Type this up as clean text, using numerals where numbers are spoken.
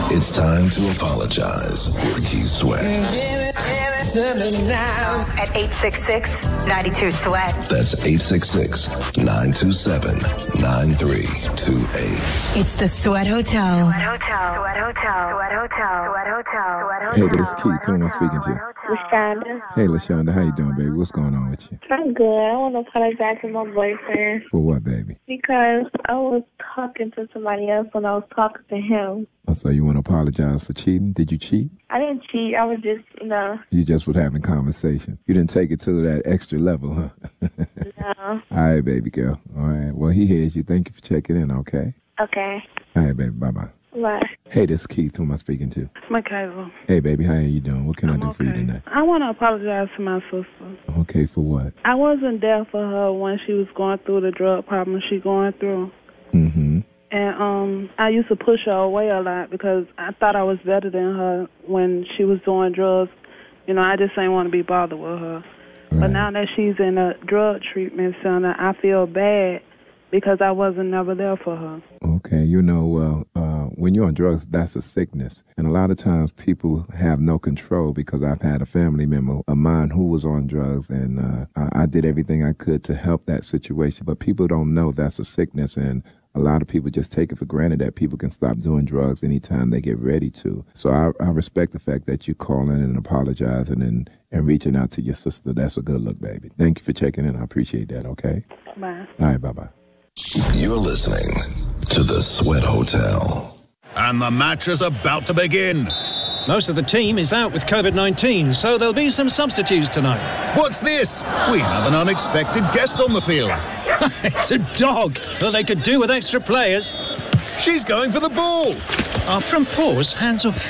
It's time to apologize with Keith Sweat. At 866-92-SWEAT. That's 866-927-9328. It's the Sweat Hotel. Hey, this is Keith. Who am I speaking to? LaShonda. Hey, LaShonda. How you doing, baby? What's going on with you? I'm good. I want to apologize to my boyfriend For what, baby? because I was talking to somebody else when I was talking to him. Oh, so you want to apologize for cheating? Did you cheat? I didn't cheat. I was just, You just was having conversation. You didn't take it to that extra level, huh? no. All right, baby girl. All right. Well, he hears you. Thank you for checking in, okay? Okay. All right, baby. Bye-bye. Bye. Hey, this is Keith. Who am I speaking to? Michaela. Hey, baby. How are you doing? What can I do for you Okay. tonight? I want to apologize to my sister. Okay, for what? I wasn't there for her when she was going through the drug problem she going through. Mm-hmm. And I used to push her away a lot because I thought I was better than her when she was doing drugs. I just didn't want to be bothered with her. Right. But now that she's in a drug treatment center, I feel bad because I wasn't never there for her. Okay, when you're on drugs, that's a sickness. And a lot of times people have no control because I've had a family member of mine who was on drugs, and I did everything I could to help that situation. But people don't know that's a sickness, and a lot of people just take it for granted that people can stop doing drugs anytime they get ready to. So I respect the fact that you calling and apologizing and reaching out to your sister. That's a good look, baby. Thank you for checking in. I appreciate that, okay? Bye. All right, bye-bye. You're listening to the Sweat Hotel. And the match is about to begin. Most of the team is out with COVID-19, so there'll be some substitutes tonight. What's this? We have an unexpected guest on the field. It's a dog. Well, they could do with extra players. She's going for the ball. From pause, hands off.